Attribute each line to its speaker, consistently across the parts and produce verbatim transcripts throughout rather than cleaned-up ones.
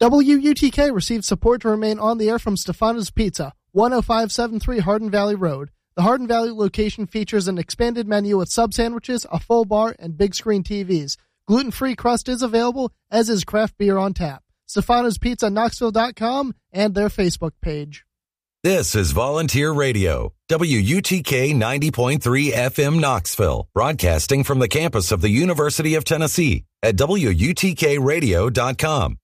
Speaker 1: W U T K received support to remain on the air from Stefano's Pizza, one oh five seventy-three Hardin Valley Road. The Hardin Valley location features an expanded menu with sub sandwiches, a full bar, and big screen T Vs. Gluten-free crust is available, as is craft beer on tap. Stefano's Pizza Knoxville dot com and their Facebook page.
Speaker 2: This is Volunteer Radio, W U T K ninety point three F M Knoxville, broadcasting from the campus of the University of Tennessee at W U T K radio dot com.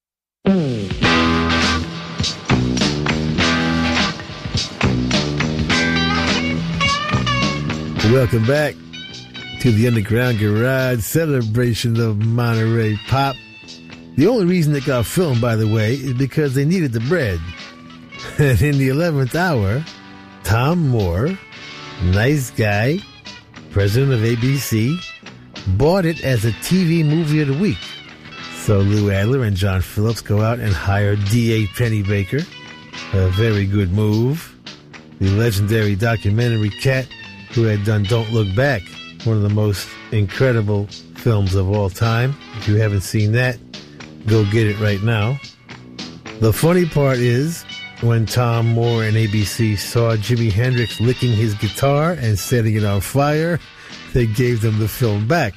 Speaker 3: Welcome back to the Underground Garage celebration of Monterey Pop. The only reason it got filmed, by the way, is because they needed the bread. And in the eleventh hour, Tom Moore, nice guy, president of A B C, bought it as a T V movie of the week. So Lou Adler and John Phillips go out and hire D A Pennebaker. A very good move. The legendary documentary cat who had done Don't Look Back, one of the most incredible films of all time. If you haven't seen that, go get it right now. The funny part is, when Tom Moore and A B C saw Jimi Hendrix licking his guitar and setting it on fire, they gave them the film back.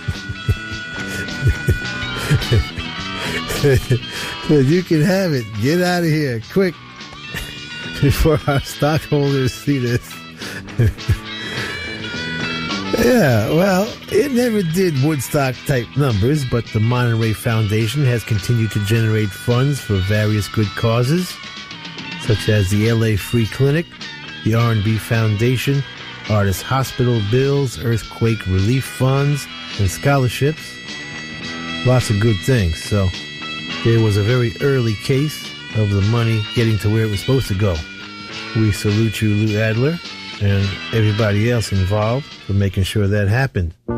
Speaker 3: So you can have it. Get out of here, quick, before our stockholders see this. Yeah, well, it never did Woodstock-type numbers, but the Monterey Foundation has continued to generate funds for various good causes, such as the L A Free Clinic, the R and B Foundation, Artist Hospital bills, earthquake relief funds, and scholarships. Lots of good things. So there was a very early case of the money getting to where it was supposed to go. We salute you, Lou Adler, and everybody else involved for making sure that happened.